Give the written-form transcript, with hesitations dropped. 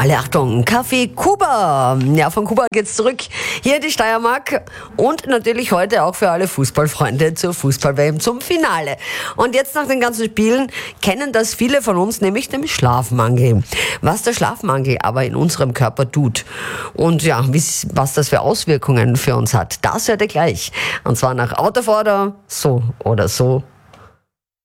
Alle Achtung, Kaffee Kuba. Ja, von Kuba geht's zurück hier in die Steiermark und natürlich heute auch für alle Fußballfreunde zur Fußball-WM zum Finale. Und jetzt nach den ganzen Spielen kennen das viele von uns, nämlich den Schlafmangel. Was der Schlafmangel aber in unserem Körper tut und ja, was das für Auswirkungen für uns hat, das hört ihr gleich. Und zwar nach Autofordern, so oder so